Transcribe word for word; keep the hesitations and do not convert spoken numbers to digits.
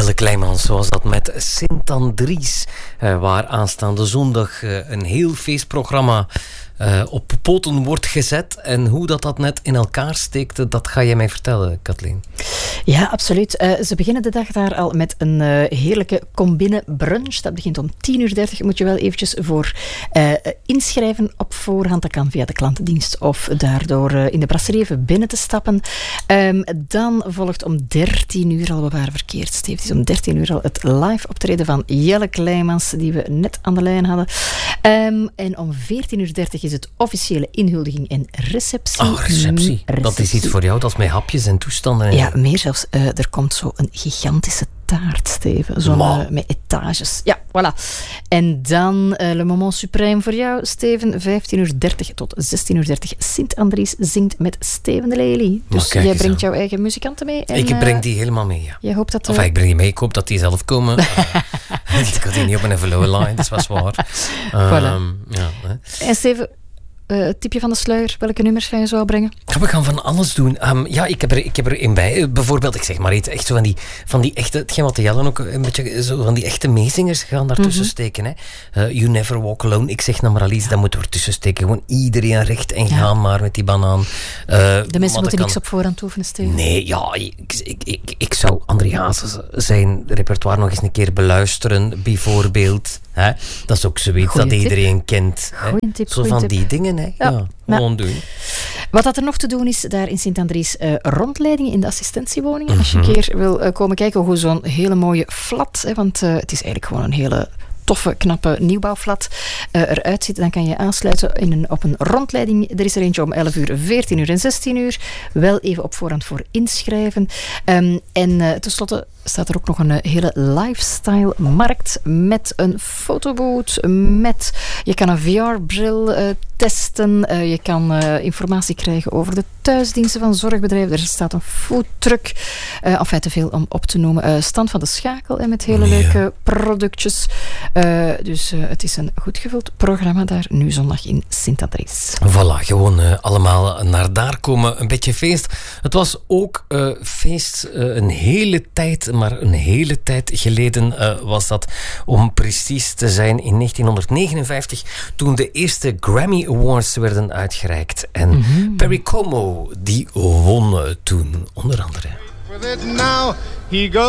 Jelle Kleimans, zoals dat met Sint-Andries, uh, waar aanstaande zondag uh, een heel feestprogramma uh, op poten wordt gezet. En hoe dat, dat net in elkaar steekt, dat ga je mij vertellen, Kathleen. Ja, absoluut. Uh, ze beginnen de dag daar al met een uh, heerlijke combine brunch. Dat begint om tien uur dertig. Moet je wel eventjes voor uh, inschrijven op voorhand. Dat kan via de klantendienst of daardoor uh, in de brasserie even binnen te stappen. Um, dan volgt om dertien uur al, we waren verkeerd, Steve. Het is om dertien uur al het live optreden van Jelle Kleimans, die we net aan de lijn hadden. Um, en om veertien uur dertig is het officiële inhuldiging en receptie. Oh, receptie. receptie. Dat is iets voor jou, dat is met hapjes en toestanden. En... Ja, meer zelfs. Uh, er komt zo een gigantische taart, Steven. Zo uh, met etages. Ja, voilà. En dan uh, le moment suprême voor jou, Steven. vijftien uur dertig tot zestien uur dertig. Sint-Andries zingt met Steven de Lely. Dus jij brengt aan. jouw eigen muzikanten mee. En, ik breng die helemaal mee, ja. Jij hoopt dat... Of uh... ik breng die mee. Ik hoop dat die zelf komen. uh, ik kan die niet op een verloren line, dat is wel zwaar. Voilà. Um, ja, hè. En Steven... Uh, tipje van de sluier, welke nummers ga je zo brengen? Ja, we gaan van alles doen. Um, ja, ik heb er, ik heb er een bij. Uh, bijvoorbeeld, ik zeg maar iets, echt zo van die, van die echte, hetgeen wat de Jellen ook een beetje, zo van die echte meezingers gaan daartussen mm-hmm. steken. Hè. Uh, You Never Walk Alone. Ik zeg nou maar Alice, ja. dat moeten we ertussen steken. Gewoon iedereen recht en ja. gaan maar met die banaan. Uh, de mensen moeten kan... niks op voorhand oefenen, Steven. Nee, ja, ik, ik, ik, ik zou André Hazes zijn repertoire nog eens een keer beluisteren, bijvoorbeeld. Hè. Dat is ook zoiets dat tip. iedereen kent. Hè. Tip, zo van tip. die dingen, hè. Ja, ja gewoon doen. Wat dat er nog te doen is, daar in Sint-Andries uh, rondleidingen in de assistentiewoningen. Mm-hmm. Als je een keer wil uh, komen kijken hoe zo'n hele mooie flat, hè, want uh, het is eigenlijk gewoon een hele toffe, knappe nieuwbouwflat uh, eruit ziet, dan kan je aansluiten in een, op een rondleiding. Er is er eentje om elf uur, veertien uur en zestien uur. Wel even op voorhand voor inschrijven. Um, en uh, tenslotte staat er ook nog een uh, hele lifestyle-markt met een fotobooth, met... Je kan een V R-bril uh, testen, uh, je kan uh, informatie krijgen over de thuisdiensten van zorgbedrijven. Er staat een foodtruck, uh, enfin te veel om op te noemen. Uh, stand van de schakel en met hele nee. leuke productjes. Uh, dus uh, het is een goed gevuld programma daar, nu zondag in Sint-Andries. Voilà, gewoon uh, allemaal naar daar komen. Een beetje feest. Het was ook uh, feest uh, een hele tijd, maar een hele tijd geleden uh, was dat, om precies te zijn, in negentien negenenvijftig, toen de eerste Grammy Awards werden uitgereikt. En mm-hmm. Perry Como, die won toen, onder andere.